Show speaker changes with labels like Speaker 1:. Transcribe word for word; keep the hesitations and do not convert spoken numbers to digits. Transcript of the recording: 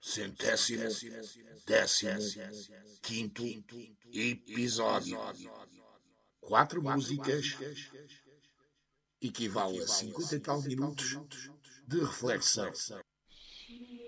Speaker 1: centésimo, décimo, quinto episódio. Quatro músicas equivale a cinquenta e tal minutos de reflexão.